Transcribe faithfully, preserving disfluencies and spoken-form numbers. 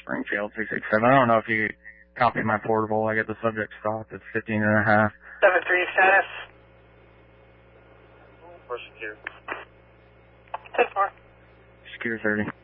Springfield, six six seven. I don't know if you copy my portable. I get the subject stopped. It's fifteen and a half. seven three status. For secure. ten four. Secure thirty.